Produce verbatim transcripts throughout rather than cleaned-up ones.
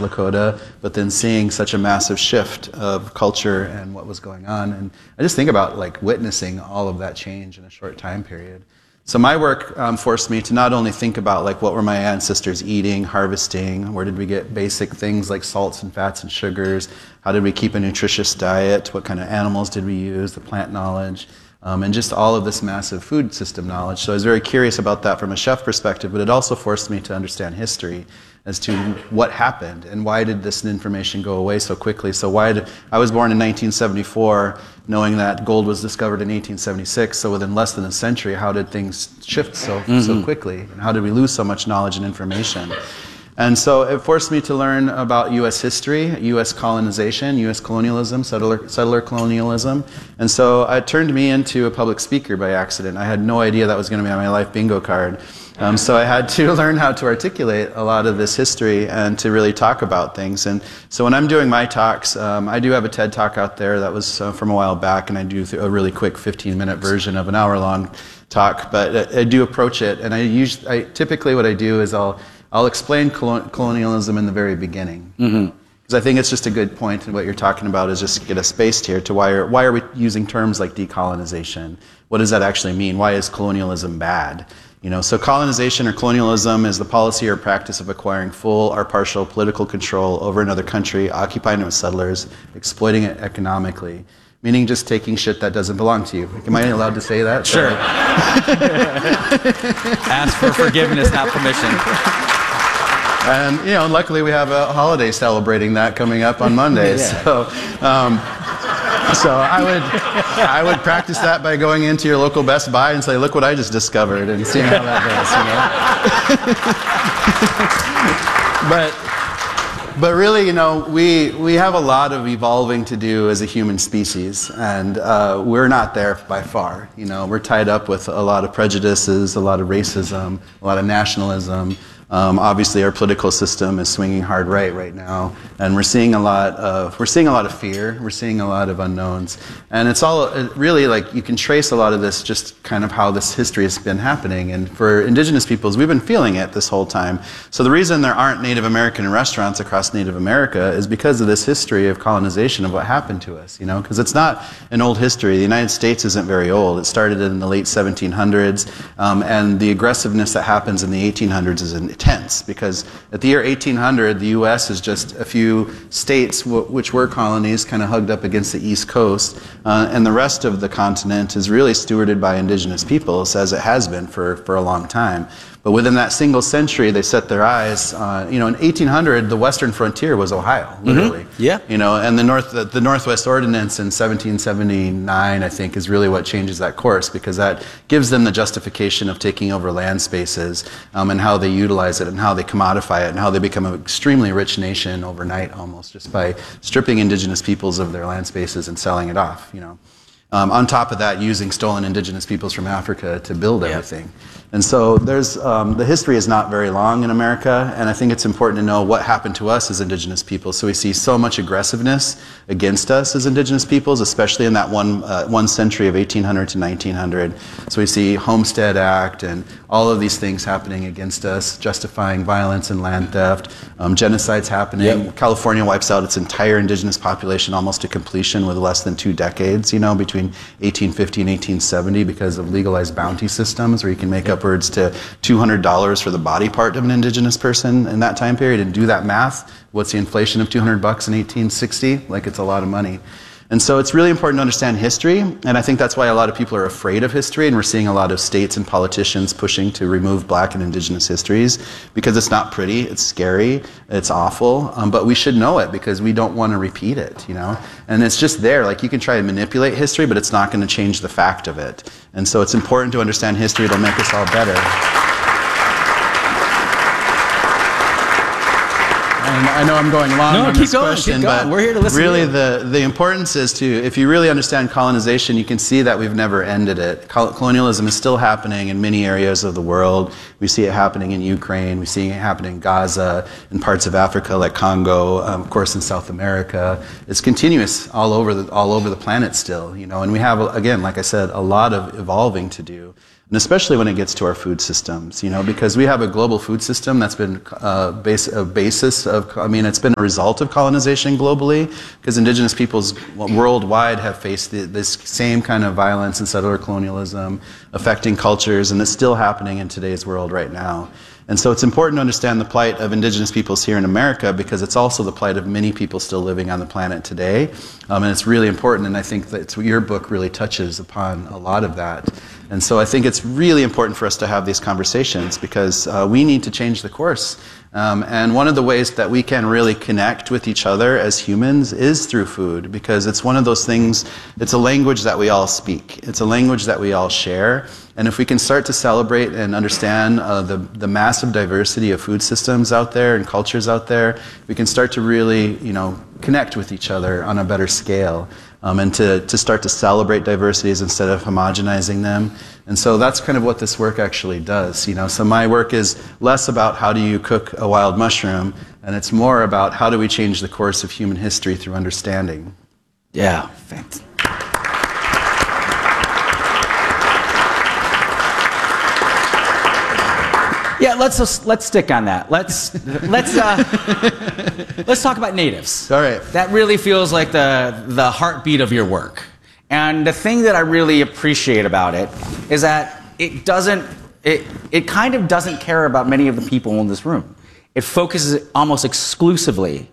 Lakota, but then seeing such a massive shift of culture and what was going on. And I just think about like witnessing all of that change in a short time period. So my work um, forced me to not only think about like what were my ancestors eating, harvesting, where did we get basic things like salts and fats and sugars, how did we keep a nutritious diet, what kind of animals did we use, the plant knowledge, um, and just all of this massive food system knowledge. So I was very curious about that from a chef perspective, but it also forced me to understand history as to what happened and why did this information go away so quickly. So why did, I was born in nineteen seventy-four, knowing that gold was discovered in eighteen seventy-six, so within less than a century, how did things shift so, mm-hmm. so quickly? And how did we lose so much knowledge and information? And so it forced me to learn about U S history, U S colonization, U S colonialism, settler, settler colonialism. And so it turned me into a public speaker by accident. I had no idea that was going to be on my life bingo card. Um, so I had to learn how to articulate a lot of this history and to really talk about things. And so when I'm doing my talks, um, I do have a TED Talk out there that was uh, from a while back, and I do a really quick fifteen minute version of an hour long talk. But I, I do approach it, and I usually, I, typically what I do is I'll I'll explain colon colonialism in the very beginning. Mm-hmm. Because I think it's just a good point, and what you're talking about is just get us spaced here to why are, why are we using terms like decolonization? What does that actually mean? Why is colonialism bad? You know, so colonization or colonialism is the policy or practice of acquiring full or partial political control over another country, occupying it with settlers, exploiting it economically, meaning just taking shit that doesn't belong to you. Am I allowed to say that? Sure. Ask for forgiveness, not permission. And, you know, luckily we have a holiday celebrating that coming up on Monday. Yeah. So, um, so I would, I would practice that by going into your local Best Buy and say, look what I just discovered, and seeing how that goes, you know. but, but really, you know, we, we have a lot of evolving to do as a human species, and uh, we're not there by far. You know, we're tied up with a lot of prejudices, a lot of racism, a lot of nationalism. Um, obviously, our political system is swinging hard right right now, and we're seeing a lot of we're seeing a lot of fear. We're seeing a lot of unknowns, and it's all it really like you can trace a lot of this just kind of how this history has been happening. And for Indigenous peoples, we've been feeling it this whole time. So the reason there aren't Native American restaurants across Native America is because of this history of colonization of what happened to us. You know, because it's not an old history. The United States isn't very old. It started in the late seventeen hundreds, um, and the aggressiveness that happens in the eighteen hundreds is in tense, because at the year eighteen hundred, the U S is just a few states w which were colonies kind of hugged up against the East Coast, uh, and the rest of the continent is really stewarded by indigenous peoples, as it has been for, for a long time. But within that single century, they set their eyes. Uh, you know, in eighteen hundred, the western frontier was Ohio, literally. Mm-hmm. Yeah. You know, and the North, the, the Northwest Ordinance in seventeen seventy-nine, I think, is really what changes that course, because that gives them the justification of taking over land spaces, um, and how they utilize it and how they commodify it and how they become an extremely rich nation overnight, almost just by stripping indigenous peoples of their land spaces and selling it off. You know. Um, on top of that, using stolen indigenous peoples from Africa to build everything. Yeah. And so there's, um, the history is not very long in America, and I think it's important to know what happened to us as indigenous people. So we see so much aggressiveness against us as indigenous peoples, especially in that one, uh, one century of eighteen hundred to nineteen hundred. So we see Homestead Act and all of these things happening against us, justifying violence and land theft, um, genocides happening. Yep. California wipes out its entire indigenous population almost to completion with less than two decades, you know, between eighteen fifty and eighteen seventy, because of legalized bounty systems where you can make upwards to two hundred dollars for the body part of an indigenous person in that time period. And do that math, what's the inflation of two hundred bucks in eighteen sixty? Like, it's a lot of money. And so it's really important to understand history, and I think that's why a lot of people are afraid of history, and we're seeing a lot of states and politicians pushing to remove black and indigenous histories, because it's not pretty, it's scary, it's awful, um, but we should know it because we don't want to repeat it, you know? And it's just there, like you can try to manipulate history, but it's not going to change the fact of it. And so it's important to understand history, it'll make us all better. And I know I'm going long no, on keep this going, question, keep going. but We're here to listen really to you. the, the importance is to, if you really understand colonization, you can see that we've never ended it. Col colonialism is still happening in many areas of the world. We see it happening in Ukraine, we see it happening in Gaza, in parts of Africa like Congo, um, of course in South America. It's continuous all over the, all over the planet still, you know, and we have, again, like I said, a lot of evolving to do. And especially when it gets to our food systems, you know, because we have a global food system that's been uh, base, a basis of, I mean, it's been a result of colonization globally, because indigenous peoples worldwide have faced the, this same kind of violence and settler colonialism affecting cultures, and it's still happening in today's world right now. And so it's important to understand the plight of indigenous peoples here in America, because it's also the plight of many people still living on the planet today. Um, and it's really important, and I think that your book really touches upon a lot of that. And so I think it's really important for us to have these conversations, because uh, we need to change the course. Um, and one of the ways that we can really connect with each other as humans is through food, because it's one of those things, it's a language that we all speak. It's a language that we all share. And if we can start to celebrate and understand uh, the, the massive diversity of food systems out there and cultures out there, we can start to really, you know, connect with each other on a better scale. Um, and to, to start to celebrate diversities instead of homogenizing them. And so that's kind of what this work actually does. You know, so my work is less about how do you cook a wild mushroom, and it's more about how do we change the course of human history through understanding. Yeah, thanks. Yeah, let's just, let's stick on that. Let's let's uh, let's talk about natives. All right. That really feels like the the heartbeat of your work. And the thing that I really appreciate about it is that it doesn't it it kind of doesn't care about many of the people in this room. It focuses almost exclusively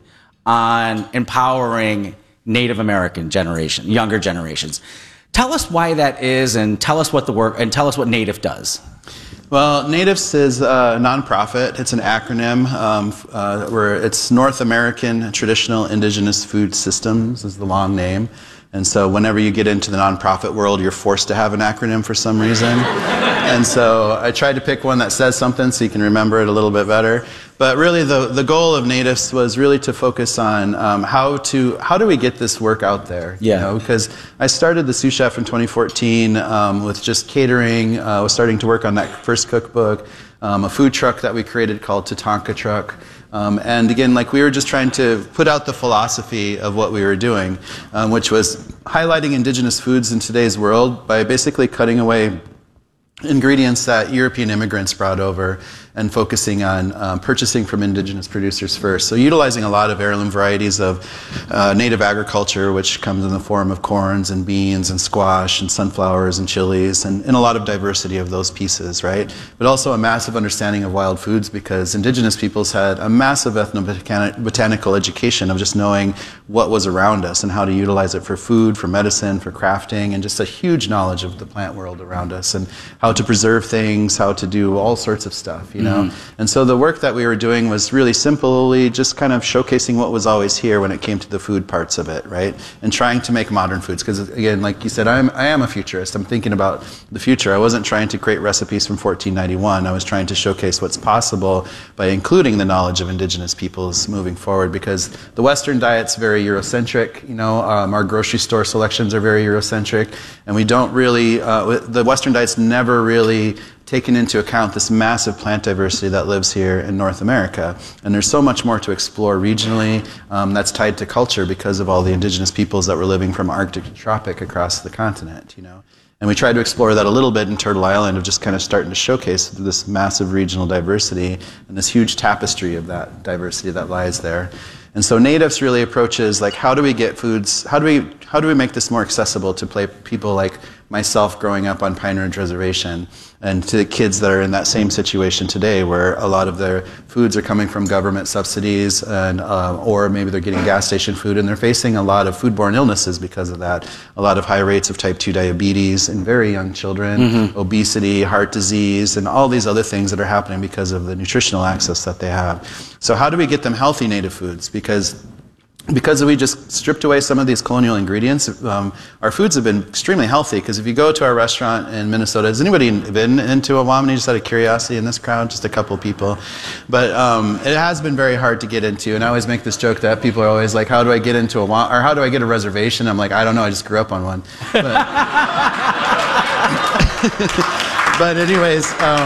on empowering Native American generation, younger generations. Tell us why that is, and tell us what the work and tell us what Native does. Well, NATIVES is a nonprofit. It's an acronym. Um, uh, where it's North American Traditional Indigenous Food Systems is the long name. And so whenever you get into the nonprofit world, you're forced to have an acronym for some reason. And so I tried to pick one that says something so you can remember it a little bit better. But really the, the goal of NATIVES was really to focus on um, how to how do we get this work out there? Yeah. You know, because I started the Sous Chef in twenty fourteen um, with just catering. I uh, was starting to work on that first cookbook, um, a food truck that we created called Tatanka Truck. Um, and again, like we were just trying to put out the philosophy of what we were doing, um, which was highlighting indigenous foods in today's world by basically cutting away ingredients that European immigrants brought over and focusing on um, purchasing from indigenous producers first. So utilizing a lot of heirloom varieties of uh, native agriculture, which comes in the form of corns and beans and squash and sunflowers and chilies, and, and a lot of diversity of those pieces, right? But also a massive understanding of wild foods, because indigenous peoples had a massive ethnobotanical education of just knowing what was around us and how to utilize it for food, for medicine, for crafting, and just a huge knowledge of the plant world around us and how to preserve things, how to do all sorts of stuff, you know? Mm-hmm. And so the work that we were doing was really simply just kind of showcasing what was always here when it came to the food parts of it, right? And trying to make modern foods, because again, like you said, I'm, I am a futurist. I'm thinking about the future. I wasn't trying to create recipes from fourteen ninety-one. I was trying to showcase what's possible by including the knowledge of indigenous peoples moving forward, because the Western diet's very Eurocentric, you know, um, our grocery store selections are very Eurocentric, and we don't really, uh, the Western diet's never really taken into account this massive plant diversity that lives here in North America. And there's so much more to explore regionally um, that's tied to culture because of all the indigenous peoples that were living from Arctic to tropic across the continent, you know. And we tried to explore that a little bit in Turtle Island, of just kind of starting to showcase this massive regional diversity and this huge tapestry of that diversity that lies there. And so NATIVES really approaches like, how do we get foods, how do we how do we make this more accessible to play people like myself growing up on Pine Ridge Reservation, and to the kids that are in that same situation today, where a lot of their foods are coming from government subsidies, and uh, or maybe they're getting gas station food, and they're facing a lot of foodborne illnesses because of that. A lot of high rates of type two diabetes in very young children, mm-hmm. obesity, heart disease, and all these other things that are happening because of the nutritional access that they have. So how do we get them healthy native foods? Because Because we just stripped away some of these colonial ingredients, um, our foods have been extremely healthy. Because if you go to our restaurant in Minnesota, has anybody been into a Wamani, just out of curiosity in this crowd? Just a couple people. But um, it has been very hard to get into. And I always make this joke that people are always like, how do I get into a Wamani, or how do I get a reservation? I'm like, I don't know, I just grew up on one. But, but anyways, um,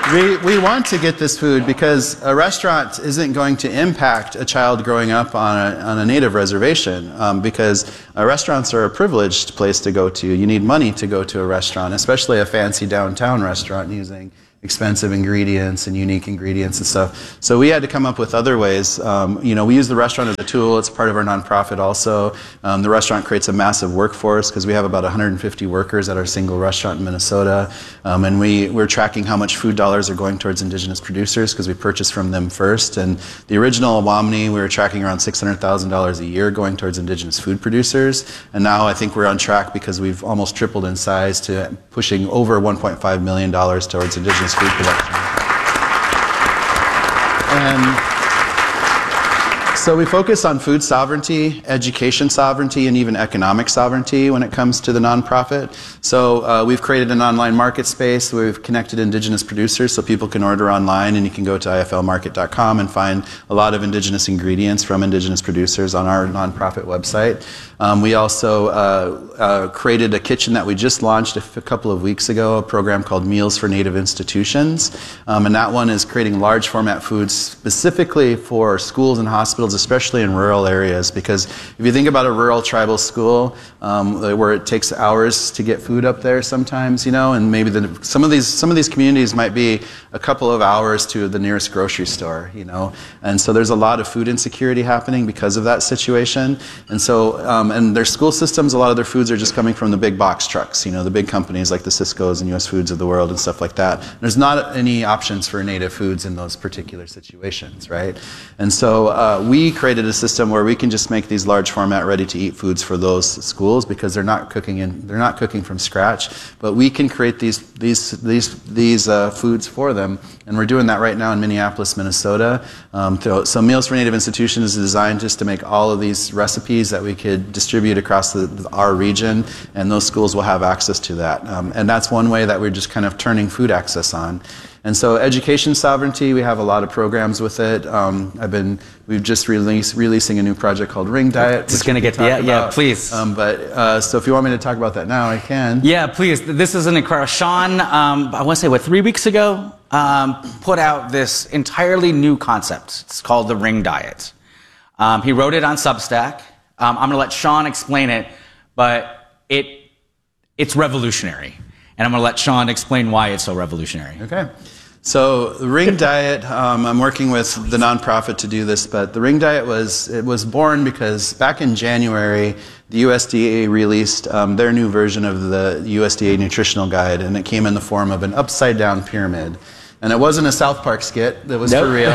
we, we want to get this food because a restaurant isn't going to impact a child growing up on a, on a native reservation um, because uh, restaurants are a privileged place to go to. You need money to go to a restaurant, especially a fancy downtown restaurant using expensive ingredients and unique ingredients and stuff. So we had to come up with other ways. Um, you know, we use the restaurant as a tool. It's part of our nonprofit also. Um, the restaurant creates a massive workforce because we have about one hundred fifty workers at our single restaurant in Minnesota. Um, and we, we're tracking how much food dollars are going towards indigenous producers because we purchase from them first. And the original Awamini, we were tracking around six hundred thousand dollars a year going towards indigenous food producers. And now I think we're on track because we've almost tripled in size to pushing over one point five million dollars towards indigenous food production. And so we focus on food sovereignty, education sovereignty, and even economic sovereignty when it comes to the nonprofit. So uh, we've created an online market space. We've connected indigenous producers so people can order online, and you can go to I F L market dot com and find a lot of indigenous ingredients from indigenous producers on our nonprofit website. Um, we also uh, uh, created a kitchen that we just launched a, f- a couple of weeks ago, a program called Meals for Native Institutions. Um, and that one is creating large format foods specifically for schools and hospitals, especially in rural areas. Because if you think about a rural tribal school, um, where it takes hours to get food up there sometimes, you know, and maybe the, some of these some of these communities might be a couple of hours to the nearest grocery store, you know. And so there's a lot of food insecurity happening because of that situation. And so um, and their school systems, a lot of their foods are just coming from the big box trucks, you know, the big companies like the Sysco's and U S Foods of the world and stuff like that. There's not any options for native foods in those particular situations, right? And so uh, we created a system where we can just make these large format ready-to-eat foods for those schools because they're not cooking in, they're not cooking from scratch, but we can create these these these these uh, foods for them, and we're doing that right now in Minneapolis, Minnesota. Um, so Meals for Native Institutions is designed just to make all of these recipes that we could distribute across the, our region, and those schools will have access to that. Um, and that's one way that we're just kind of turning food access on. And so education sovereignty, we have a lot of programs with it. Um, I've been, we've just released releasing a new project called Ring Diet. Just going to get to yeah, yeah, please. Um, but uh, so if you want me to talk about that now, I can. Yeah, please. This is an incredible. Sean, um, I want to say what three weeks ago, um, put out this entirely new concept. It's called the Ring Diet. Um, he wrote it on Substack. Um, I'm going to let Sean explain it, but it it's revolutionary, and I'm going to let Sean explain why it's so revolutionary. Okay. So the Ring Diet, um, I'm working with the nonprofit to do this, but the Ring Diet was it was born because back in January, the U S D A released um, their new version of the U S D A nutritional guide, and it came in the form of an upside down pyramid. And it wasn't a South Park skit, that was nope. for real.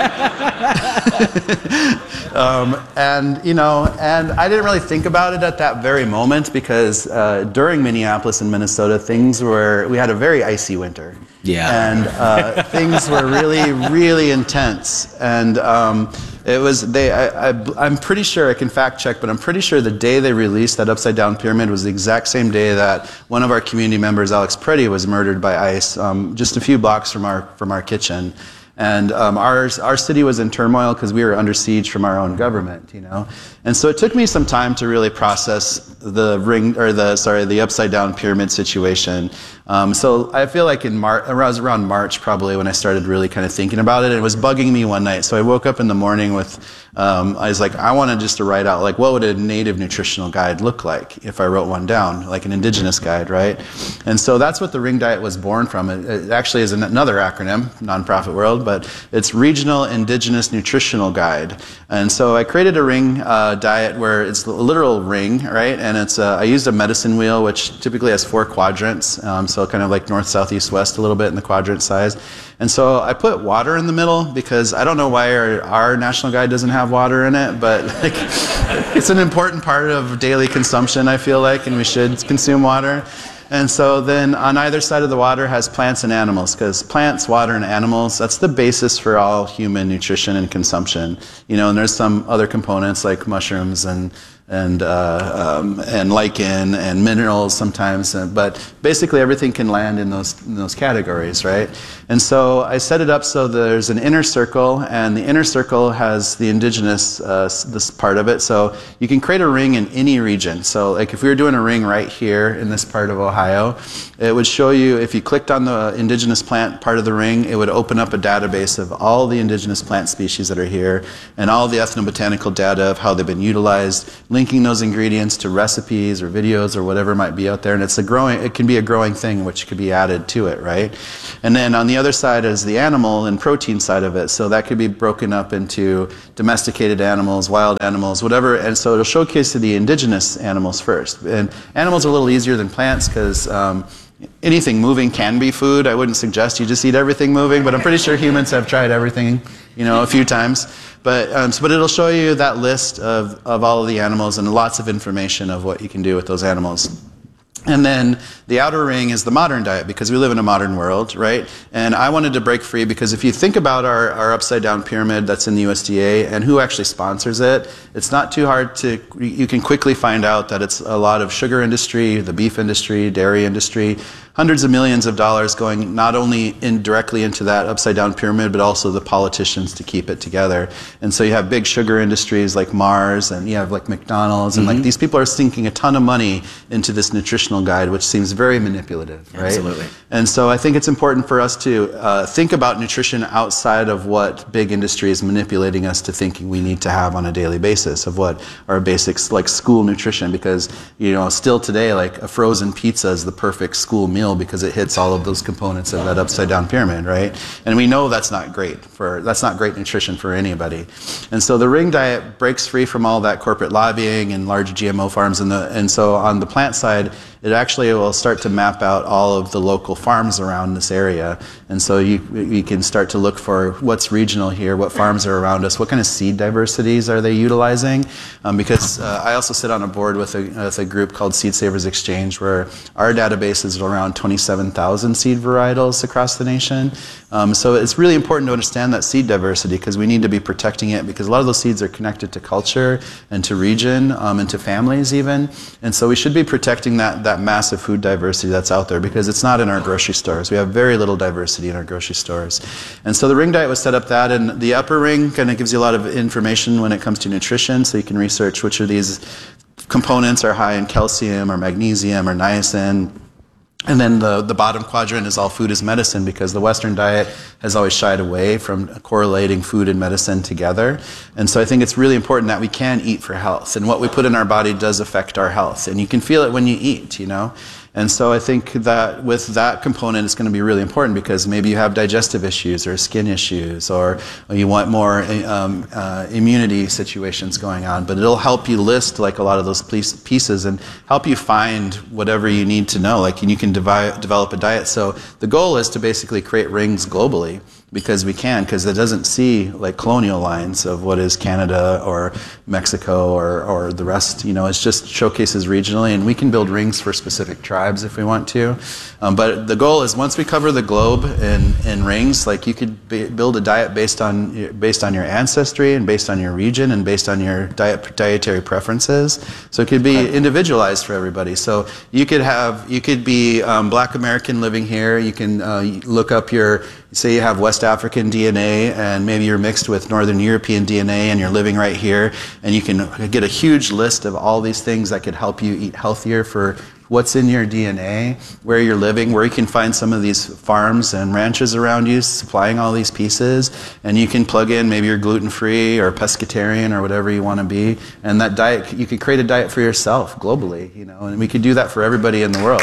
um, and, you know, and I didn't really think about it at that very moment because uh, during Minneapolis and Minnesota, things were, we had a very icy winter. Yeah. And uh, things were really, really intense. And um, it was, they, I, I, I'm pretty sure, I can fact check, but I'm pretty sure the day they released that upside down pyramid was the exact same day that one of our community members, Alex Preddy, was murdered by ICE um, just a few blocks from our, from our kitchen. And um, our, our city was in turmoil because we were under siege from our own government, you know. And so it took me some time to really process the ring, or the, sorry, the upside down pyramid situation. Um, so I feel like in Mar- around, around March probably when I started really kind of thinking about it. It was bugging me one night. So I woke up in the morning with, um, I was like, I wanted just to write out, like, what would a native nutritional guide look like if I wrote one down, like an indigenous guide, right? And so that's what the Ring Diet was born from. It, it actually is an, another acronym, nonprofit world, but it's Regional Indigenous Nutritional Guide. And so I created a ring uh, diet where it's a literal ring, right? And it's uh, I used a medicine wheel, which typically has four quadrants, um, so kind of like north, south, east, west a little bit in the quadrant size. And so I put water in the middle because I don't know why our, our national guide doesn't have water in it, but like, it's an important part of daily consumption, I feel like, and we should consume water. And so then on either side of the water has plants and animals, because plants, water, and animals, that's the basis for all human nutrition and consumption. You know, and there's some other components like mushrooms and and uh, um, and lichen and minerals sometimes, uh, but basically everything can land in those in those categories, right? And so I set it up so there's an inner circle, and the inner circle has the indigenous uh, this part of it. So you can create a ring in any region. So like if we were doing a ring right here in this part of Ohio, it would show you, if you clicked on the indigenous plant part of the ring, it would open up a database of all the indigenous plant species that are here and all the ethnobotanical data of how they've been utilized, linking those ingredients to recipes or videos or whatever might be out there. And it's a growing, it can be a growing thing which could be added to it, right? And then on the other side is the animal and protein side of it. So that could be broken up into domesticated animals, wild animals, whatever. And so it'll showcase to the indigenous animals first. And animals are a little easier than plants because um, anything moving can be food. I wouldn't suggest you just eat everything moving, but I'm pretty sure humans have tried everything, you know, a few times. But, um, so, but it'll show you that list of, of all of the animals and lots of information of what you can do with those animals. And then the outer ring is the modern diet, because we live in a modern world, right? And I wanted to break free because if you think about our, our upside down pyramid that's in the U S D A and who actually sponsors it, it's not too hard to, you can quickly find out that it's a lot of sugar industry, the beef industry, dairy industry, hundreds of millions of dollars going not only in directly into that upside down pyramid, but also the politicians to keep it together. And so you have big sugar industries like Mars, and you have like McDonald's, and mm-hmm. like these people are sinking a ton of money into this nutritional guide, which seems very manipulative, right? Absolutely. And so I think it's important for us to uh, think about nutrition outside of what big industry is manipulating us to thinking we need to have on a daily basis, of what our basics, like school nutrition, because, you know, still today, like a frozen pizza is the perfect school meal because it hits all of those components of that upside down pyramid, right? And we know that's not great for, that's not great nutrition for anybody. And so the ring diet breaks free from all that corporate lobbying and large G M O farms, and the, and so on the plant side, it actually will start to map out all of the local farms around this area. And so you, you can start to look for what's regional here, what farms are around us, what kind of seed diversities are they utilizing. Um, because uh, I also sit on a board with a, with a group called Seed Savers Exchange, where our database is around twenty-seven thousand seed varietals across the nation. Um, so it's really important to understand that seed diversity, because we need to be protecting it, because a lot of those seeds are connected to culture and to region um, and to families even. And so we should be protecting that, that massive food diversity that's out there, because it's not in our grocery stores. We have very little diversity in our grocery stores. And so the ring diet was set up that, and the upper ring kind of gives you a lot of information when it comes to nutrition, so you can research which of these components are high in calcium or magnesium or niacin. And then the, the bottom quadrant is all food is medicine, because the Western diet has always shied away from correlating food and medicine together. And so I think it's really important that we can eat for health, and what we put in our body does affect our health. And you can feel it when you eat, you know. And so I think that with that component, it's going to be really important, because maybe you have digestive issues or skin issues, or you want more um, uh, immunity situations going on. But it'll help you list like a lot of those pieces and help you find whatever you need to know. Like, and you can devi- develop a diet. So the goal is to basically create rings globally, because we can, because it doesn't see like colonial lines of what is Canada or Mexico or, or the rest. You know, it's just showcases regionally, and we can build rings for specific tribes if we want to. Um, but the goal is, once we cover the globe in, in rings, like you could be, build a diet based on based on your ancestry and based on your region and based on your diet dietary preferences. So it could be okay. individualized for everybody. So you could have you could be um, Black American living here. You can uh, look up your, say you have West African D N A, and maybe you're mixed with Northern European D N A and you're living right here, and you can get a huge list of all these things that could help you eat healthier for what's in your D N A, where you're living, where you can find some of these farms and ranches around you supplying all these pieces, and you can plug in, maybe you're gluten-free or pescatarian or whatever you want to be, and that diet, you could create a diet for yourself globally, you know, and we could do that for everybody in the world.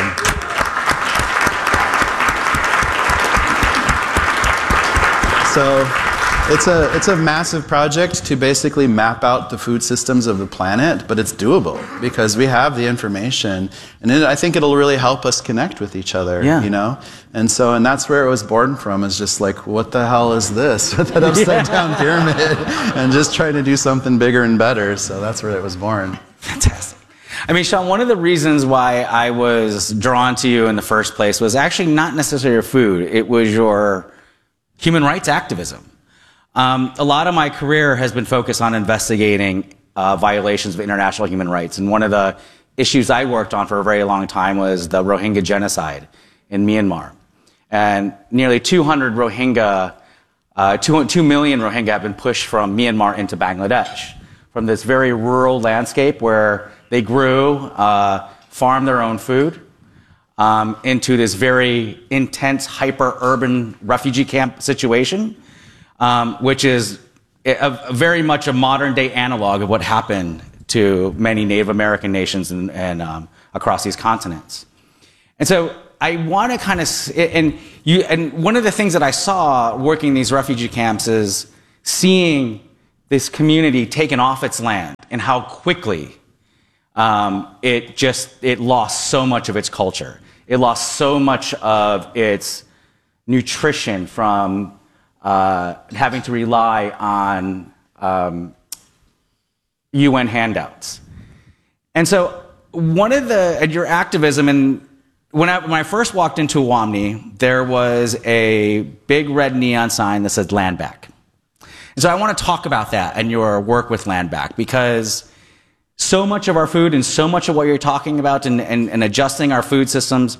So it's a it's a massive project to basically map out the food systems of the planet, but it's doable because we have the information, and it, I think it'll really help us connect with each other. Yeah. You know, and so and that's where it was born from. Is just like, what the hell is this? With that upside down yeah. pyramid, and just trying to do something bigger and better. So that's where it was born. Fantastic. I mean, Sean, one of the reasons why I was drawn to you in the first place was actually not necessarily your food. It was your human rights activism. Um, a lot of my career has been focused on investigating uh, violations of international human rights. And one of the issues I worked on for a very long time was the Rohingya genocide in Myanmar. And nearly two hundred Rohingya, uh, two, two million Rohingya have been pushed from Myanmar into Bangladesh, from this very rural landscape where they grew, uh, farmed their own food, um, into this very intense, hyper-urban refugee camp situation, um, which is a, a very much a modern-day analog of what happened to many Native American nations and, and um, across these continents. And so I want to kind of, and you, and one of the things that I saw working these refugee camps is seeing this community taken off its land and how quickly um, it just, it lost so much of its culture. It lost so much of its nutrition from uh, having to rely on um, U N handouts. And so one of the, and your activism, and when I, when I first walked into Awamni, there was a big red neon sign that said Land Back. And so I want to talk about that and your work with Land Back, because so much of our food and so much of what you're talking about and, and, and adjusting our food systems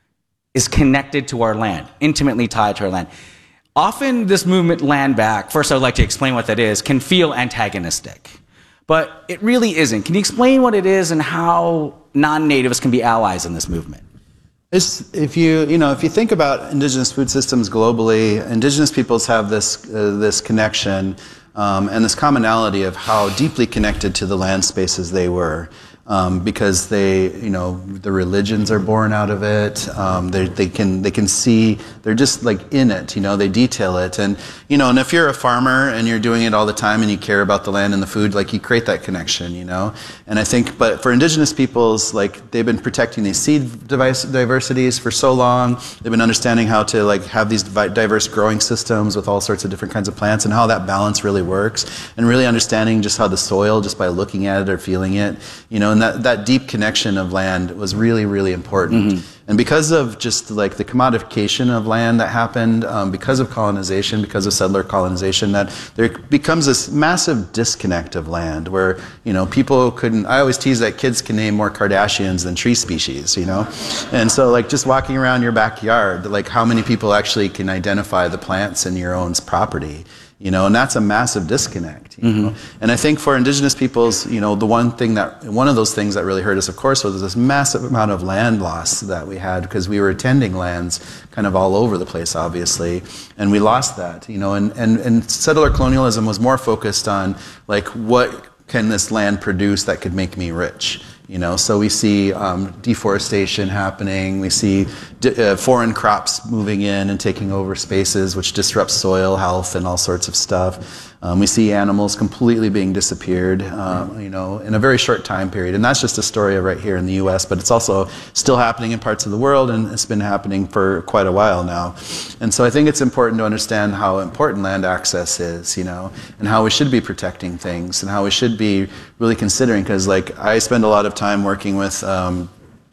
is connected to our land, intimately tied to our land. Often this movement, Land Back, first I'd like to explain what that is, can feel antagonistic. But it really isn't. Can you explain what it is and how non-natives can be allies in this movement? It's, if you you know if you think about indigenous food systems globally, indigenous peoples have this uh, this connection um, and this commonality of how deeply connected to the land spaces they were. Um, because they, you know, the religions are born out of it. Um, they, they can, they can see. They're just like in it. You know, they detail it, and you know, and if you're a farmer and you're doing it all the time and you care about the land and the food, like you create that connection. You know, and I think, but for indigenous peoples, like they've been protecting these seed device diversities for so long. They've been understanding how to like have these diverse growing systems with all sorts of different kinds of plants and how that balance really works, and really understanding just how the soil, just by looking at it or feeling it, you know. And that, that deep connection of land was really, really important. Mm-hmm. And because of just like the commodification of land that happened, um, because of colonization, because of settler colonization, that there becomes this massive disconnect of land where, you know, people couldn't, I always tease that kids can name more Kardashians than tree species, you know? And so like just walking around your backyard, like how many people actually can identify the plants in your own property? You know, and that's a massive disconnect. You know? Mm-hmm. And I think for indigenous peoples, you know, the one thing that, one of those things that really hurt us, of course, was this massive amount of land loss that we had because we were tending lands kind of all over the place, obviously, and we lost that. You know, and and and settler colonialism was more focused on like what can this land produce that could make me rich. You know, so we see um, deforestation happening. We see d- uh, foreign crops moving in and taking over spaces, which disrupts soil health and all sorts of stuff. Um, we see animals completely being disappeared, um, you know, in a very short time period. And that's just a story of right here in the U S, but it's also still happening in parts of the world, and it's been happening for quite a while now. And so I think it's important to understand how important land access is, you know, and how we should be protecting things and how we should be really considering, because like I spend a lot of time working with um,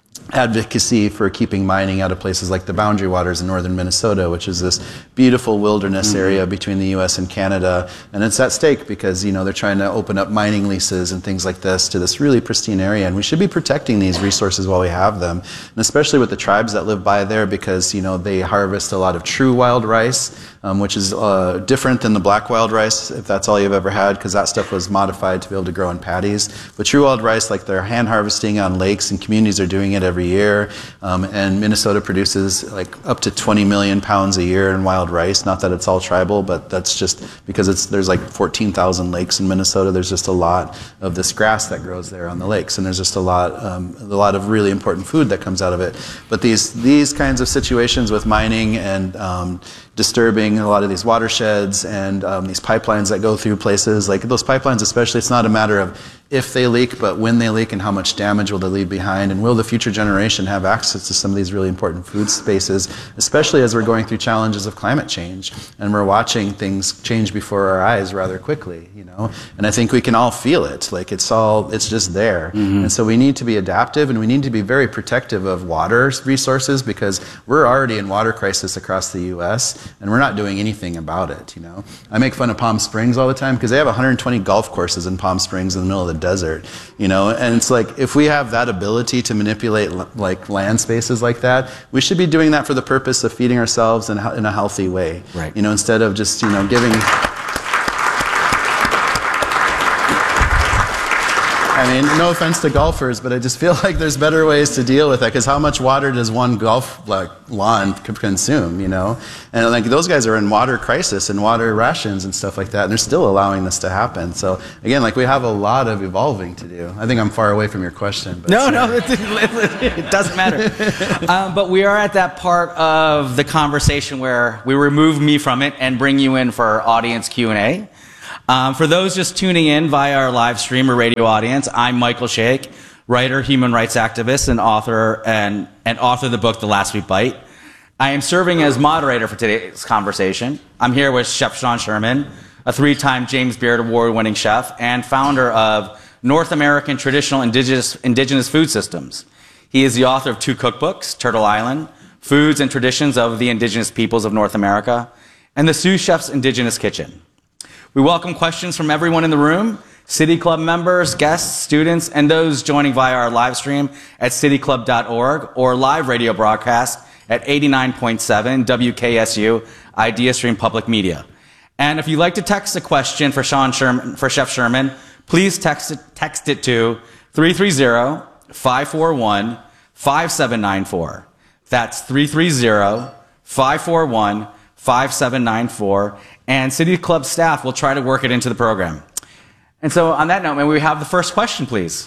advocacy for keeping mining out of places like the Boundary Waters in northern Minnesota, which is this beautiful wilderness mm-hmm. area between the U S and Canada. And it's at stake because, you know, they're trying to open up mining leases and things like this to this really pristine area. And we should be protecting these resources while we have them. And especially with the tribes that live by there, because, you know, they harvest a lot of true wild rice, um, which is uh, different than the black wild rice, if that's all you've ever had, because that stuff was modified to be able to grow in paddies. But true wild rice, like they're hand harvesting on lakes, and communities are doing it every year. Um, and Minnesota produces like up to twenty million pounds a year in wild rice. Not that it's all tribal, but that's just because it's there's like fourteen thousand lakes in Minnesota. There's just a lot of this grass that grows there on the lakes, and there's just a lot, um, a lot of really important food that comes out of it. But these these kinds of situations with mining and um, disturbing a lot of these watersheds and um, these pipelines that go through places, like those pipelines especially, it's not a matter of if they leak, but when they leak and how much damage will they leave behind, and will the future generation have access to some of these really important food spaces, especially as we're going through challenges of climate change and we're watching things change before our eyes rather quickly, you know. And I think we can all feel it, like it's all, it's just there. Mm-hmm. And so we need to be adaptive, and we need to be very protective of water resources, because we're already in water crisis across the U S and we're not doing anything about it, you know. I make fun of Palm Springs all the time because they have one hundred twenty golf courses in Palm Springs in the middle of the desert, you know. And it's like, if we have that ability to manipulate like land spaces like that, we should be doing that for the purpose of feeding ourselves in, in a healthy way, right. You know, instead of just, you know, giving. I mean, no offense to golfers, but I just feel like there's better ways to deal with that, because how much water does one golf like, lawn consume, you know? And like those guys are in water crisis and water rations and stuff like that, and they're still allowing this to happen. So again, like we have a lot of evolving to do. I think I'm far away from your question. But no, no, it, it doesn't matter. um, but we are at that part of the conversation where we remove me from it and bring you in for our audience Q and A. Um, for those just tuning in via our live stream or radio audience, I'm Michael Shake, writer, human rights activist, and author, and, and author of the book, The Last Sweet Bite. I am serving as moderator for today's conversation. I'm here with Chef Sean Sherman, a three-time James Beard Award-winning chef and founder of North American Traditional Indigenous, Indigenous Food Systems. He is the author of two cookbooks, Turtle Island, Foods and Traditions of the Indigenous Peoples of North America, and The Sioux Chef's Indigenous Kitchen. We welcome questions from everyone in the room, City Club members, guests, students, and those joining via our live stream at city club dot org or live radio broadcast at eighty-nine point seven W K S U Idea Stream Public Media. And if you'd like to text a question for Sean Sherman, for Chef Sherman, please text it, text it to three three zero, five four one, five seven nine four. That's three three zero, five four one, five seven nine four. And City Club staff will try to work it into the program. And so on that note, may we have the first question, please?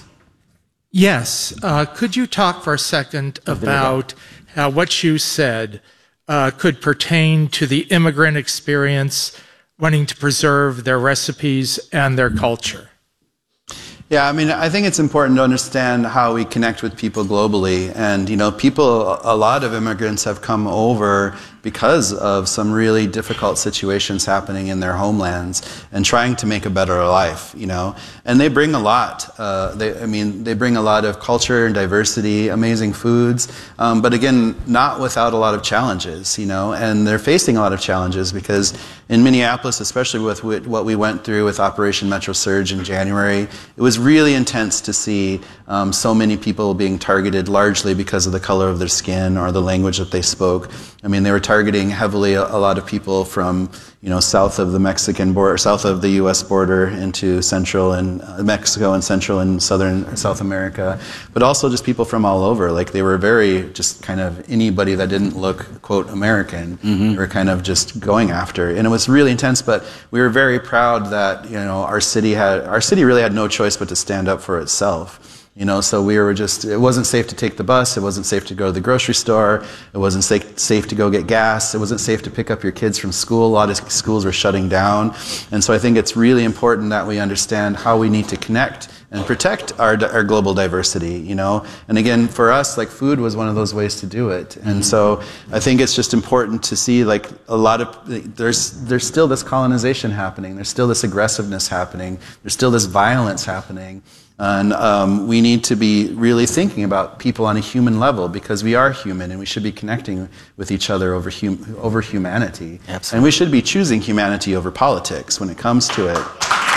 Yes. Uh, could you talk for a second about how what you said uh, could pertain to the immigrant experience, wanting to preserve their recipes and their culture? Yeah, I mean, I think it's important to understand how we connect with people globally. And, you know, people, a lot of immigrants have come over because of some really difficult situations happening in their homelands and trying to make a better life, you know. And they bring a lot. Uh, they, I mean, they bring a lot of culture and diversity, amazing foods, um, but again, not without a lot of challenges, you know. And they're facing a lot of challenges because in Minneapolis, especially with what we went through with Operation Metro Surge in January, it was really intense to see um, so many people being targeted largely because of the color of their skin or the language that they spoke. I mean, they were targeting heavily a, a lot of people from, you know, south of the Mexican border, south of the U S border into Central and uh, Mexico and Central and Southern South America, but also just people from all over. Like they were very just kind of anybody that didn't look, quote, American, mm-hmm. they were kind of just going after. And it was really intense, but we were very proud that, you know, our city had, our city really had no choice but to stand up for itself. You know, so we were just, it wasn't safe to take the bus, it wasn't safe to go to the grocery store, it wasn't safe, safe to go get gas, it wasn't safe to pick up your kids from school. A lot of schools were shutting down. And so I think it's really important that we understand how we need to connect and protect our, our global diversity, you know. And again, for us, like food was one of those ways to do it. And so I think it's just important to see like a lot of, there's, there's still this colonization happening, there's still this aggressiveness happening, there's still this violence happening. And um, we need to be really thinking about people on a human level because we are human and we should be connecting with each other over, hum over humanity. Absolutely. And we should be choosing humanity over politics when it comes to it.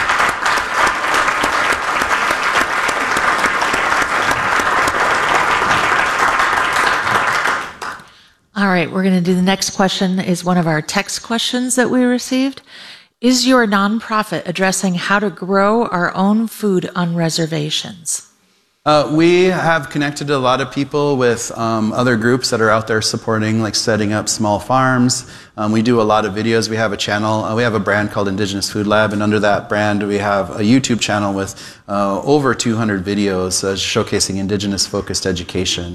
All right, we're going to do the next question is one of our text questions that we received. Is your nonprofit addressing how to grow our own food on reservations? Uh, we have connected a lot of people with um, other groups that are out there supporting, like setting up small farms. Um, we do a lot of videos. We have a channel. Uh, we have a brand called Indigenous Food Lab, and under that brand, we have a YouTube channel with uh, over two hundred videos uh, showcasing Indigenous-focused education.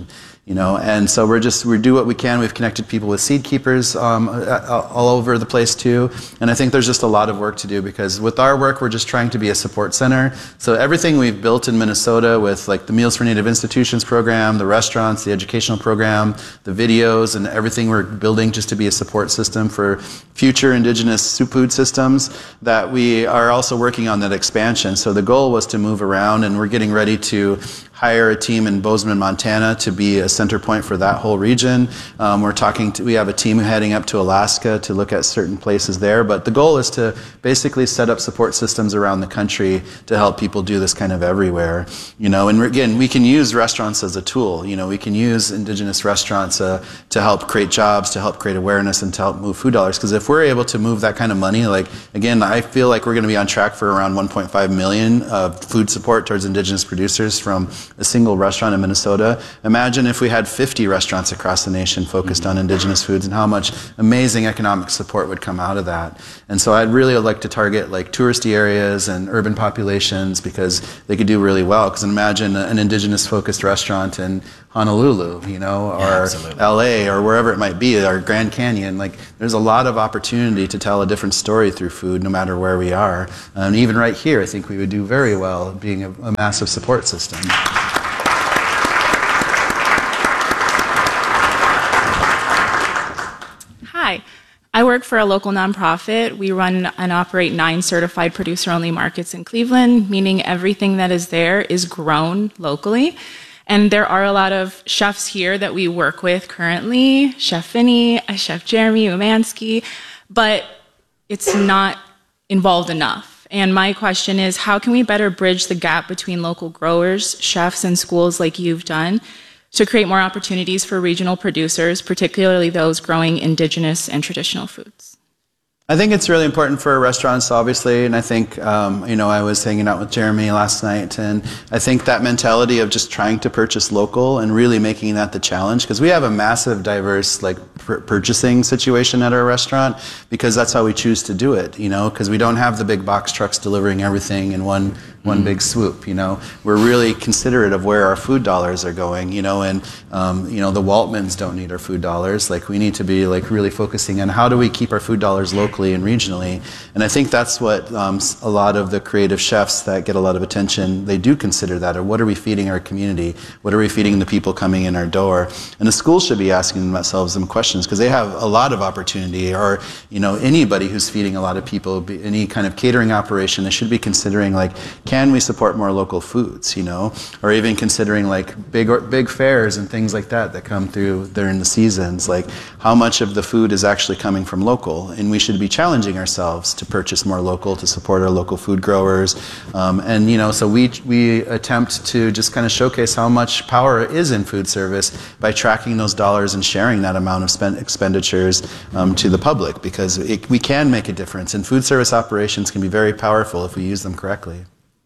You know, and so we're just, we do what we can. We've connected people with seed keepers um, all over the place too. And I think there's just a lot of work to do because with our work, we're just trying to be a support center. So everything we've built in Minnesota with like the Meals for Native Institutions program, the restaurants, the educational program, the videos, and everything we're building just to be a support system for future indigenous food systems, that we are also working on that expansion. So the goal was to move around, and we're getting ready to hire a team in Bozeman, Montana to be a center point for that whole region. Um, we're talking to, we have a team heading up to Alaska to look at certain places there, but the goal is to basically set up support systems around the country to help people do this kind of everywhere. You know, and again, we can use restaurants as a tool. You know, we can use indigenous restaurants uh, to help create jobs, to help create awareness, and to help move food dollars. Because if we're able to move that kind of money, like, again, I feel like we're going to be on track for around one point five million of food support towards indigenous producers from a single restaurant in Minnesota. Imagine if we had fifty restaurants across the nation focused on indigenous foods, and how much amazing economic support would come out of that. And so I'd really like to target like touristy areas and urban populations because they could do really well. Because imagine an indigenous focused restaurant in Honolulu, you know, or yeah, L A or wherever it might be, or Grand Canyon. Like, there's a lot of opportunity to tell a different story through food, no matter where we are. And even right here, I think we would do very well being a, a massive support system. Hi, I work for a local nonprofit. We run and operate nine certified producer-only markets in Cleveland, meaning everything that is there is grown locally. And there are a lot of chefs here that we work with currently, Chef Finney, Chef Jeremy Umansky, but it's not involved enough. And my question is, how can we better bridge the gap between local growers, chefs, and schools like you've done to create more opportunities for regional producers, particularly those growing indigenous and traditional foods? I think it's really important for restaurants, obviously, and I think, um, you know, I was hanging out with Jeremy last night, and I think that mentality of just trying to purchase local and really making that the challenge, because we have a massive, diverse, like, pur- purchasing situation at our restaurant, because that's how we choose to do it, you know, because we don't have the big box trucks delivering everything in one one big swoop, you know. We're really considerate of where our food dollars are going, you know, and, um, you know, the Waltmans don't need our food dollars. Like, we need to be, like, really focusing on how do we keep our food dollars locally and regionally. And I think that's what um, a lot of the creative chefs that get a lot of attention, they do consider that, or what are we feeding our community? What are we feeding the people coming in our door? And the schools should be asking themselves some questions, because they have a lot of opportunity, or, you know, anybody who's feeding a lot of people, any kind of catering operation, they should be considering, like, can we support more local foods, you know, or even considering like big or, big fairs and things like that that come through during the seasons, like how much of the food is actually coming from local, and we should be challenging ourselves to purchase more local, to support our local food growers, um, and you know, so we we attempt to just kind of showcase how much power is in food service by tracking those dollars and sharing that amount of spend expenditures um, to the public, because it, we can make a difference, and food service operations can be very powerful if we use them correctly.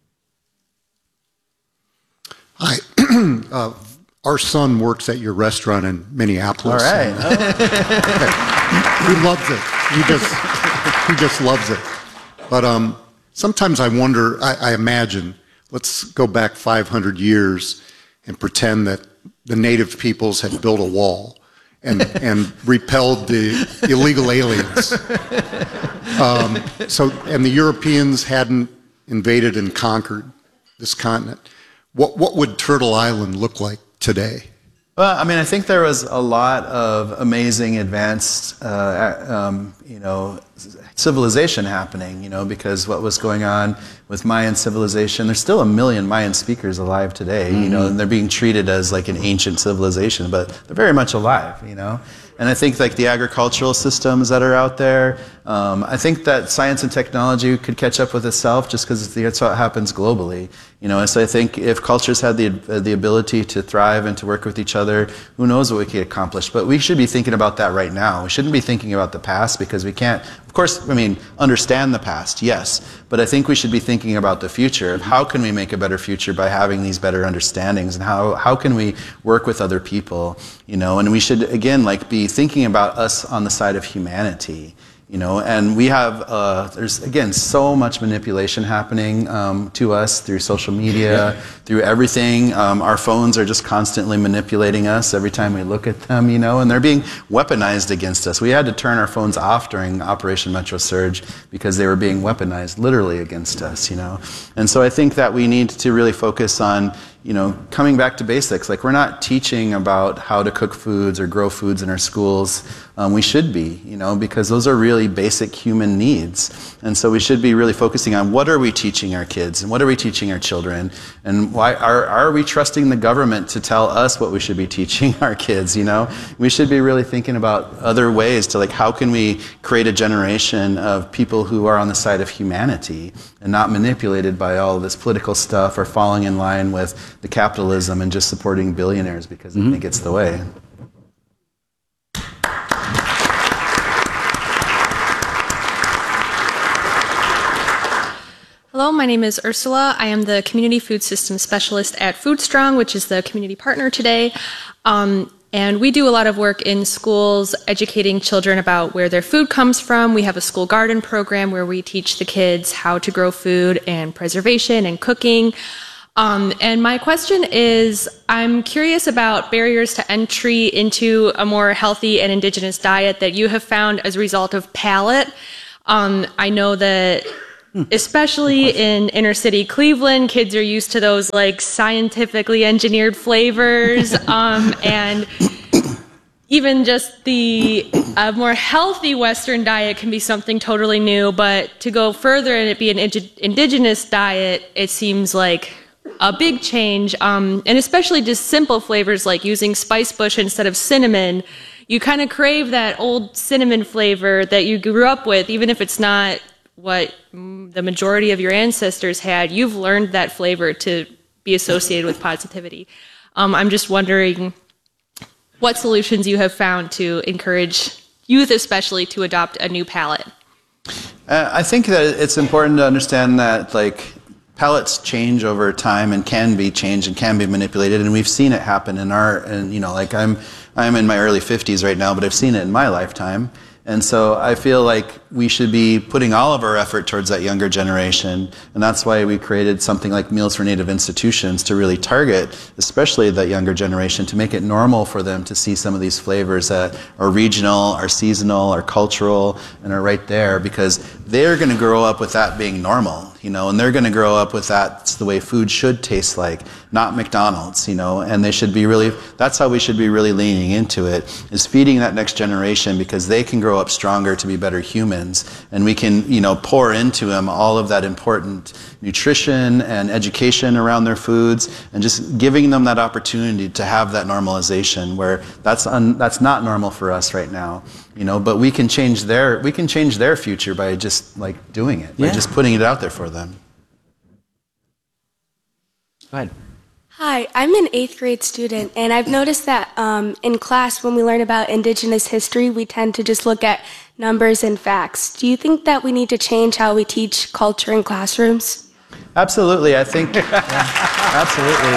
Hi. uh, our son works at your restaurant in Minneapolis. All right. And, uh, he loves it. He just, he just loves it. But um, sometimes I wonder, I, I imagine, let's go back five hundred years and pretend that the native peoples had built a wall and, and repelled the illegal aliens. Um, so, and the Europeans hadn't invaded and conquered this continent. What, what would Turtle Island look like today? Well, I mean, I think there was a lot of amazing advanced, uh, um, you know, civilization happening, you know, because what was going on with Mayan civilization, there's still a million Mayan speakers alive today, mm-hmm. you know, and they're being treated as like an ancient civilization, but they're very much alive, you know. And I think like the agricultural systems that are out there, um, I think that science and technology could catch up with itself, just because that's what happens globally. You know, and so I think if cultures had the uh, the ability to thrive and to work with each other, who knows what we could accomplish. But we should be thinking about that right now. We shouldn't be thinking about the past, because we can't, of course, I mean, understand the past, yes. But I think we should be thinking about the future, of how can we make a better future by having these better understandings, and how, how can we work with other people, you know. And we should, again, like be thinking about us on the side of humanity. You know, and we have, uh, there's, again, so much manipulation happening um, to us through social media, yeah. through everything. Um, our phones are just constantly manipulating us every time we look at them, you know, and they're being weaponized against us. We had to turn our phones off during Operation Metro Surge because they were being weaponized literally against us, you know. And so I think that we need to really focus on, you know, coming back to basics. Like, we're not teaching about how to cook foods or grow foods in our schools. Um, we should be, you know, because those are really basic human needs. And so we should be really focusing on what are we teaching our kids and what are we teaching our children, and why are, are we trusting the government to tell us what we should be teaching our kids, you know? We should be really thinking about other ways to, like, how can we create a generation of people who are on the side of humanity and not manipulated by all of this political stuff or falling in line with the capitalism and just supporting billionaires because mm-hmm. it gets the way. Hello, my name is Ursula. I am the Community Food Systems Specialist at FoodStrong, which is the community partner today. Um, and we do a lot of work in schools educating children about where their food comes from. We have a school garden program where we teach the kids how to grow food and preservation and cooking. Um, and my question is, I'm curious about barriers to entry into a more healthy and indigenous diet that you have found as a result of palate. Um, I know that especially in inner city Cleveland, kids are used to those like scientifically engineered flavors, um, and even just the uh, more healthy Western diet can be something totally new. But to go further and it be an indi- indigenous diet, it seems like a big change, um, and especially just simple flavors like using spice bush instead of cinnamon. You kind of crave that old cinnamon flavor that you grew up with, even if it's not what the majority of your ancestors had. You've learned that flavor to be associated with positivity. Um, I'm just wondering what solutions you have found to encourage youth especially to adopt a new palate. Uh, I think that it's important to understand that, like, palates change over time and can be changed and can be manipulated, and we've seen it happen in our, and you know, like I'm, I'm in my early fifties right now, but I've seen it in my lifetime. And so I feel like we should be putting all of our effort towards that younger generation. And that's why we created something like Meals for Native Institutions to really target, especially that younger generation, to make it normal for them to see some of these flavors that are regional, are seasonal, are cultural, and are right there, because they're going to grow up with that being normal, you know, and they're going to grow up with that's the way food should taste like, not McDonald's, you know, and they should be really, that's how we should be really leaning into it, is feeding that next generation, because they can grow up stronger to be better humans, and we can, you know, pour into them all of that important nutrition and education around their foods, and just giving them that opportunity to have that normalization where that's un, that's not normal for us right now, you know, but we can change their we can change their future by just like doing it, by yeah. just putting it out there for them. Go ahead. Hi, I'm an eighth grade student, and I've noticed that um, in class when we learn about Indigenous history, we tend to just look at numbers and facts. Do you think that we need to change how we teach culture in classrooms? Absolutely, I think, yeah, absolutely.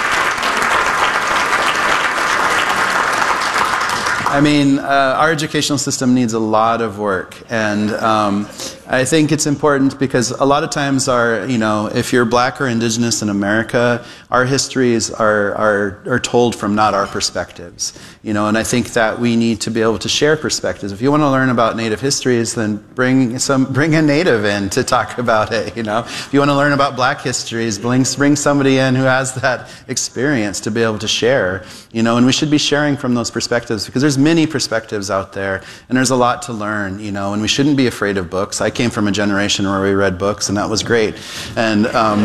I mean, uh, our educational system needs a lot of work, and um, I think it's important because a lot of times our, you know, if you're black or indigenous in America, our histories are, are, are told from not our perspectives, you know, and I think that we need to be able to share perspectives. If you want to learn about Native histories, then bring some, bring a Native in to talk about it, you know. If you want to learn about black histories, bring, bring somebody in who has that experience to be able to share, you know, and we should be sharing from those perspectives, because there's many perspectives out there, and there's a lot to learn, you know, and we shouldn't be afraid of books. I came from a generation where we read books, and that was great. And um,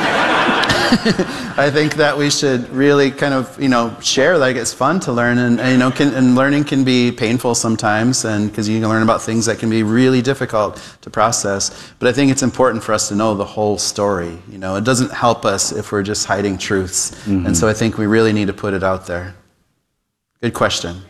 I think that we should really kind of, you know, share, like, it's fun to learn, and, and you know, can, and learning can be painful sometimes, and because you can learn about things that can be really difficult to process. But I think it's important for us to know the whole story. You know, it doesn't help us if we're just hiding truths. Mm-hmm. And so I think we really need to put it out there. Good question.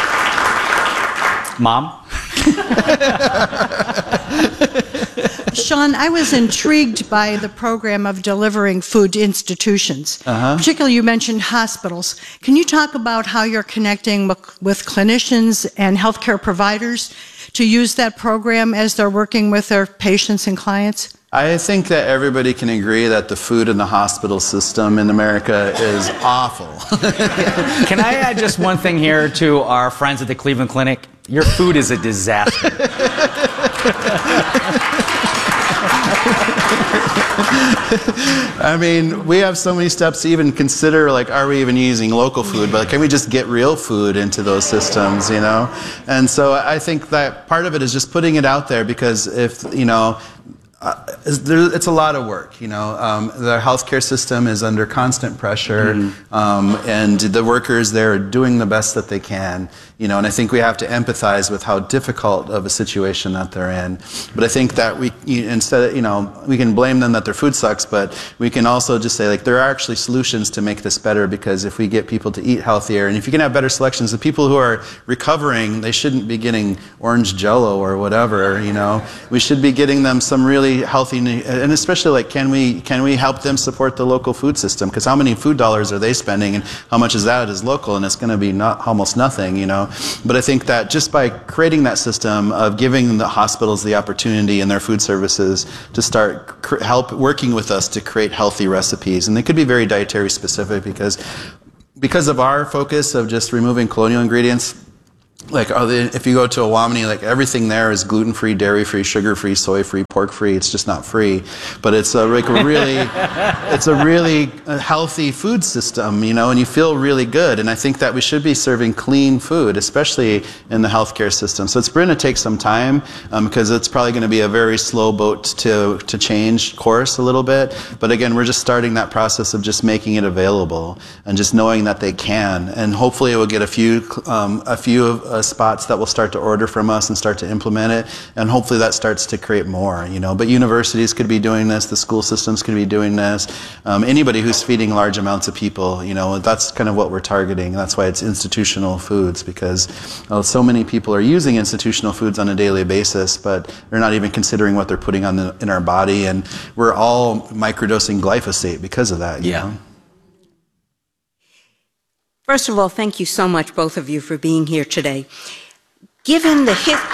Mom? Sean Sean, I was intrigued by the program of delivering food to institutions. Uh-huh. Particularly, you mentioned hospitals. Can you talk about how you're connecting with clinicians and healthcare providers to use that program as they're working with their patients and clients? I think that everybody can agree that the food in the hospital system in America is awful. Can I add just one thing here to our friends at the Cleveland Clinic? Your food is a disaster. I mean, we have so many steps to even consider, like, are we even using local food? But can we just get real food into those systems, you know? And so I think that part of it is just putting it out there, because if, you know, Uh, it's a lot of work, you know. Um, the healthcare system is under constant pressure, mm-hmm. um, and the workers there are doing the best that they can, you know. And I think we have to empathize with how difficult of a situation that they're in. But I think that we, instead, of, you know, we can blame them that their food sucks, but we can also just say, like, there are actually solutions to make this better, because if we get people to eat healthier, and if you can have better selections, the people who are recovering, they shouldn't be getting orange Jell-O or whatever, you know. We should be getting them some really healthy, and especially, like, can we can we help them support the local food system? Because how many food dollars are they spending, and how much is that is local? And it's going to be not almost nothing, you know. But I think that just by creating that system of giving the hospitals the opportunity in their food services to start cr- help working with us to create healthy recipes, and they could be very dietary specific, because because of our focus of just removing colonial ingredients. Like, are they, if you go to a Wamini, like, everything there is gluten-free, dairy-free, sugar-free, soy-free, pork-free. It's just not free, but it's a, like a really, it's a really healthy food system, you know, and you feel really good. And I think that we should be serving clean food, especially in the healthcare system. So it's going to take some time, um, because it's probably going to be a very slow boat to to change course a little bit. But again, we're just starting that process of just making it available and just knowing that they can, and hopefully it will get a few, um, a few of Uh, spots that will start to order from us and start to implement it, and hopefully that starts to create more, you know. But universities could be doing this, the school systems could be doing this, um, anybody who's feeding large amounts of people, you know, that's kind of what we're targeting. That's why it's institutional foods, because uh, so many people are using institutional foods on a daily basis, but they're not even considering what they're putting on the, in our body, and we're all microdosing glyphosate because of that, you yeah. know? First of all, thank you so much, both of you, for being here today. Given the, hi-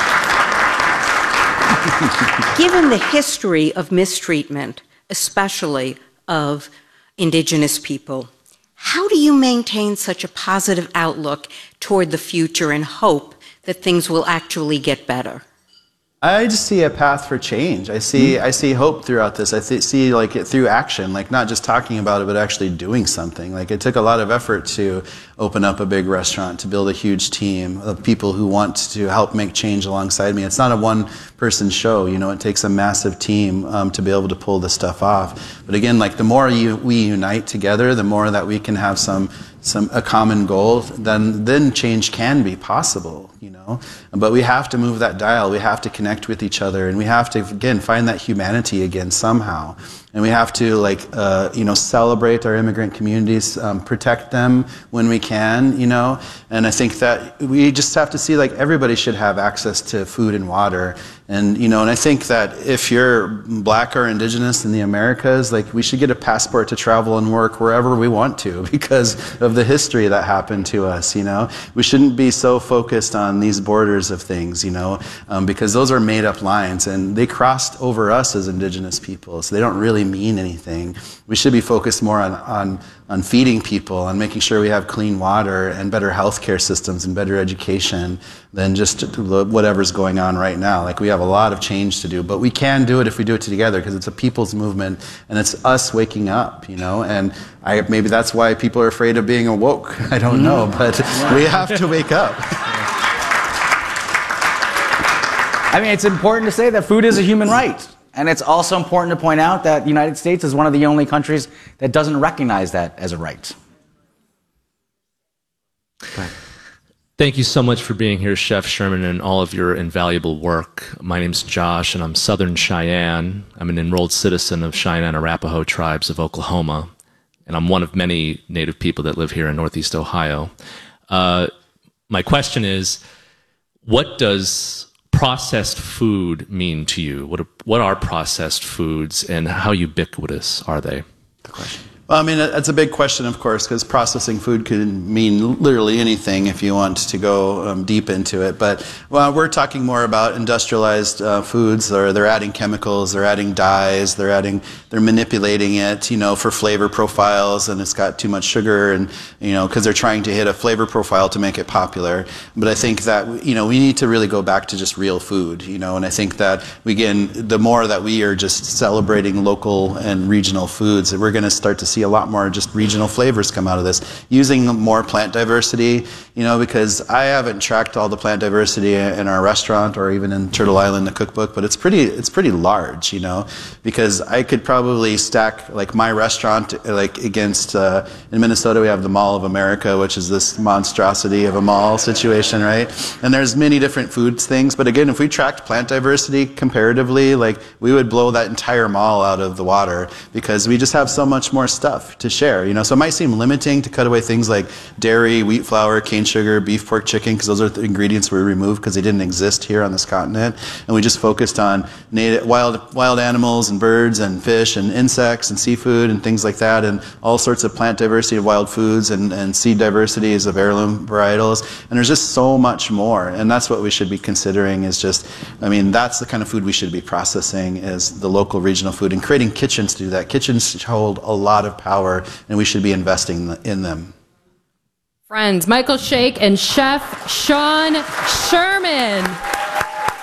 Given the history of mistreatment, especially of Indigenous people, how do you maintain such a positive outlook toward the future and hope that things will actually get better? I just see a path for change. I see, mm-hmm. I see hope throughout this. I th- see like it through action, like not just talking about it, but actually doing something. Like it took a lot of effort to open up a big restaurant, to build a huge team of people who want to help make change alongside me. It's not a one-person show, you know. It takes a massive team um, to be able to pull this stuff off. But again, like the more you, we unite together, the more that we can have some. some a common goal, then then change can be possible, you know. But we have to move that dial. We have to connect with each other, and we have to again find that humanity again somehow. And we have to like uh, you know celebrate our immigrant communities, um, protect them when we can, you know. And I think that we just have to see like everybody should have access to food and water. And you know, and I think that if you're black or indigenous in the Americas, like we should get a passport to travel and work wherever we want to because of the history that happened to us. You know, we shouldn't be so focused on these borders of things. You know, um, because those are made-up lines and they crossed over us as indigenous people, so they don't really mean anything. We should be focused more on on on feeding people, on making sure we have clean water and better healthcare systems and better education than just whatever's going on right now. Like we have a lot of change to do, but we can do it if we do it together because it's a people's movement and it's us waking up, you know. And I maybe that's why people are afraid of being awoke. I don't know, but we have to wake up. I mean, it's important to say that food is a human right. And it's also important to point out that the United States is one of the only countries that doesn't recognize that as a right. Thank you so much for being here, Chef Sherman, and all of your invaluable work. My name's Josh, and I'm Southern Cheyenne. I'm an enrolled citizen of Cheyenne and Arapaho tribes of Oklahoma, and I'm one of many Native people that live here in Northeast Ohio. Uh, my question is, what does processed food mean to you? What are, what are processed foods, and how ubiquitous are they? The question. Well, I mean, that's a big question, of course, because processing food can mean literally anything if you want to go um, deep into it. But well, we're talking more about industrialized uh, foods, or they're adding chemicals, they're adding dyes, they're adding, they're manipulating it, you know, for flavor profiles, and it's got too much sugar, and you know, because they're trying to hit a flavor profile to make it popular. But I think that you know we need to really go back to just real food, you know, and I think that we again, the more that we are just celebrating local and regional foods, that we're going to start to see a lot more just regional flavors come out of this, using more plant diversity, you know, because I haven't tracked all the plant diversity in our restaurant or even in Turtle Island, the cookbook, but it's pretty, it's pretty large, you know, because I could probably stack like my restaurant like against, uh, in Minnesota we have the Mall of America, which is this monstrosity of a mall situation, right? And there's many different foods things, but again, if we tracked plant diversity comparatively, like we would blow that entire mall out of the water, because we just have so much more stuff to share, you know. So it might seem limiting to cut away things like dairy, wheat flour, cane sugar, beef, pork, chicken, because those are the ingredients we removed because they didn't exist here on this continent, and we just focused on native, wild, wild animals and birds and fish and insects and seafood and things like that, and all sorts of plant diversity of wild foods and, and seed diversities of heirloom varietals, and there's just so much more, and that's what we should be considering. Is just, I mean, that's the kind of food we should be processing, is the local regional food, and creating kitchens to do that. Kitchens hold a lot of power, and we should be investing in them. Friends, Michael Shake and Chef Sean Sherman.